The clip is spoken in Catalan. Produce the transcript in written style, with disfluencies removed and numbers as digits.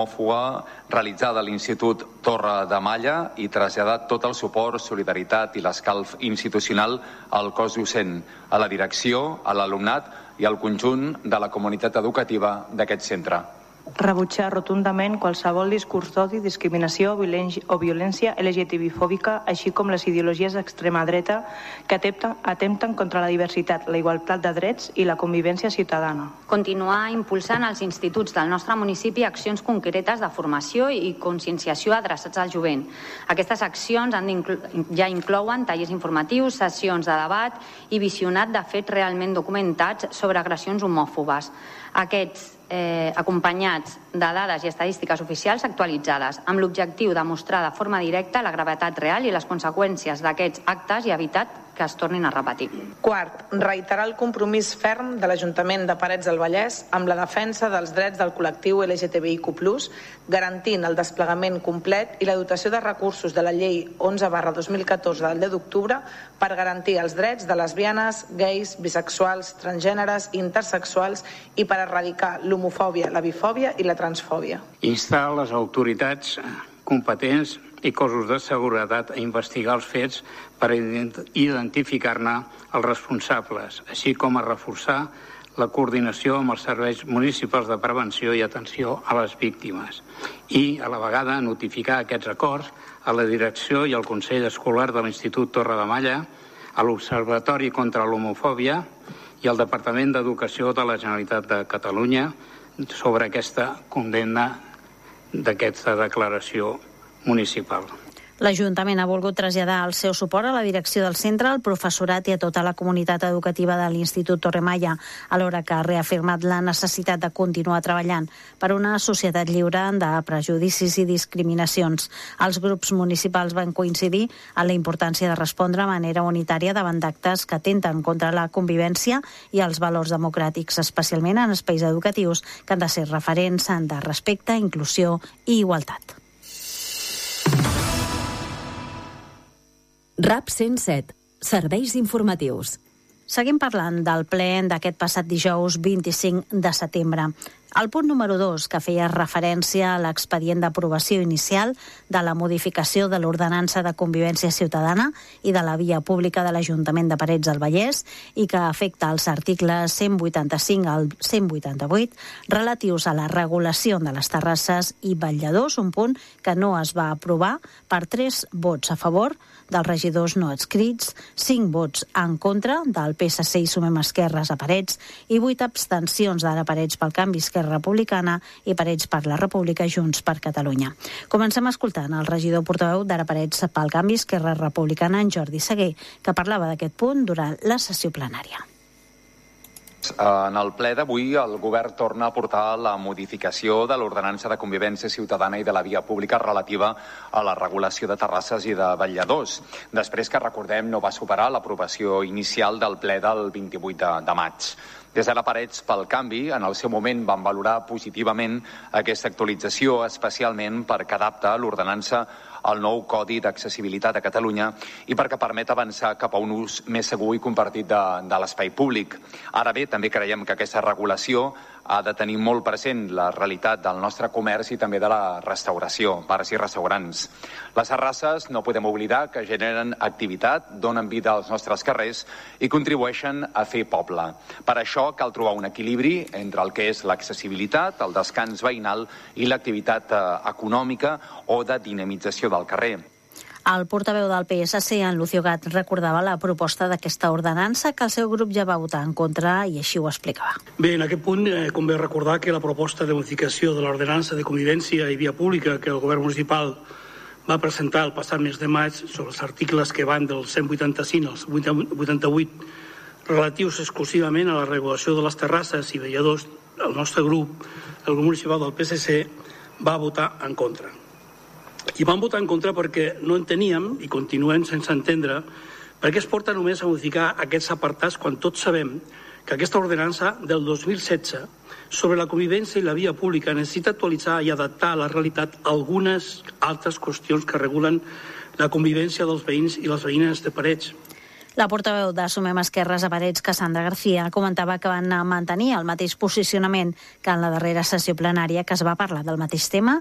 homòfoba realitzada a l'Institut Torre de Malla i traslladat tot el suport, solidaritat i l'escalf institucional al cos docent, a la direcció, a l'alumnat i al conjunt de la comunitat educativa d'aquest centre. Rebutjar rotundament qualsevol discurs d'odi, discriminació o violència LGTBI-fòbica, així com les ideologies d'extrema dreta que atempten contra la diversitat, la igualtat de drets i la convivència ciutadana. Continuar impulsant als instituts del nostre municipi accions concretes de formació i conscienciació adreçats al jovent. Aquestes accions ja inclouen tallers informatius, sessions de debat i visionat de fets realment documentats sobre agressions homòfobes. Aquests acompanyats de dades i estadístiques oficials actualitzades, amb l'objectiu de mostrar de forma directa la gravetat real i les conseqüències d'aquests actes i evitar que es tornin a repetir. Quart, reiterar el compromís ferm de l'Ajuntament de Parets del Vallès amb la defensa dels drets del col·lectiu LGTBIQ+, garantint el desplegament complet i la dotació de recursos de la Llei 11/2014 del 10 d'octubre per garantir els drets de lesbianes, gais, bisexuals, transgèneres i intersexuals i per erradicar l'homofòbia, la bifòbia i la transfòbia. Instar les autoritats competents i cossos de seguretat a investigar els fets per identificar-ne els responsables, així com a reforçar la coordinació amb els serveis municipals de prevenció i atenció a les víctimes i, a la vegada, notificar aquests acords a la direcció i al Consell Escolar de l'Institut Torre de Malla, a l'Observatori contra l'Homofòbia i al Departament d'Educació de la Generalitat de Catalunya sobre aquesta condemna d'aquesta declaració municipal. L'Ajuntament ha volgut traslladar el seu suport a la direcció del centre, al professorat i a tota la comunitat educativa de l'Institut Torre Malla, alhora que ha reafirmat la necessitat de continuar treballant per una societat lliure de prejudicis i discriminacions. Els grups municipals van coincidir en la importància de respondre de manera unitària davant d'actes que atempten contra la convivència i els valors democràtics, especialment en espais educatius que han de ser referents de respecte, inclusió i igualtat. RAP 107. Serveis informatius. Seguim parlant del ple d'aquest passat dijous 25 de setembre. El punt número 2, que feia referència a l'expedient d'aprovació inicial de la modificació de l'ordenança de convivència ciutadana i de la via pública de l'Ajuntament de Parets del Vallès i que afecta els articles 185 al 188 relatius a la regulació de les terrasses i vetlladors, un punt que no es va aprovar per 3 vots a favor dels regidors no adscrits, 5 vots en contra del PSC i Sumem Esquerres a Parets i 8 abstencions d'Ara Parets pel Canvi Esquerra Republicana i Parets per la República Junts per Catalunya. Comencem escoltant el regidor portaveu d'Ara Parets pel Canvi Esquerra Republicana, en Jordi Seguer, que parlava d'aquest punt durant la sessió plenària. En el ple d'avui, el govern torna a portar la modificació de l'ordenança de convivència ciutadana i de la via pública relativa a la regulació de terrasses i de vetlladors. Després que, recordem, no va superar l'aprovació inicial del ple del 28 de maig. Des de la Parets pel Canvi, en el seu moment van valorar positivament aquesta actualització, especialment perquè adapta l'ordenança al nou Codi d'Accessibilitat a Catalunya i perquè permet avançar cap a un ús més segur i compartit de l'espai públic. Ara bé, també creiem que aquesta regulació ha de tenir molt present la realitat del nostre comerç i també de la restauració, bars i restaurants. Les terrasses, no podem oblidar que generen activitat, donen vida als nostres carrers i contribueixen a fer poble. Per això cal trobar un equilibri entre el que és l'accessibilitat, el descans veïnal i l'activitat econòmica o de dinamització del carrer. El portaveu del PSC, en Lucio Gat, recordava la proposta d'aquesta ordenança que el seu grup ja va votar en contra i així ho explicava. Bé, en aquest punt convé recordar que la proposta de modificació de l'ordenança de convivència i via pública que el govern municipal va presentar el passat mes de maig sobre els articles que van del 185 als 88 relatius exclusivament a la regulació de les terrasses i vetlladors, el nostre grup, el grup municipal del PSC, va votar en contra. I vam votar en contra perquè no enteníem, i continuem sense entendre, per què es porta només a modificar aquests apartats quan tots sabem que aquesta ordenança del 2016 sobre la convivència i la via pública necessita actualitzar i adaptar a la realitat algunes altres qüestions que regulen la convivència dels veïns i les veïnes de Parets. La portaveu de Sumem Esquerres a Parets, Cassandra García, comentava que van mantenir el mateix posicionament que en la darrera sessió plenària, que es va parlar del mateix tema